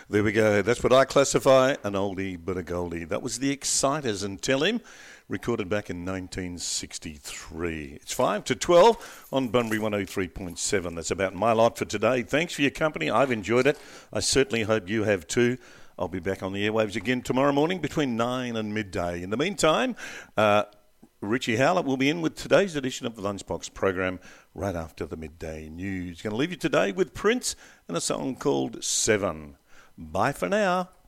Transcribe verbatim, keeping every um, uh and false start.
There we go. That's what I classify an oldie but a goldie. That was the Exciters and Tell Him, recorded back in nineteen sixty-three. It's five to twelve on Bunbury one oh three point seven. That's about my lot for today. Thanks for your company. I've enjoyed it. I certainly hope you have too. I'll be back on the airwaves again tomorrow morning between nine and midday. In the meantime, uh, Richie Howlett will be in with today's edition of the Lunchbox program right after the midday news. Going to leave you today with Prince and a song called Seven. Bye for now.